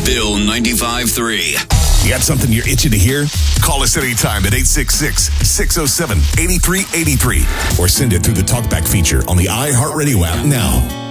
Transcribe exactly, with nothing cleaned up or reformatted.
Bill ninety-five three. You got something you're itching to hear? Call us anytime at eight six six, six oh seven, eight three eight three or send it through the TalkBack feature on the iHeartRadio app now.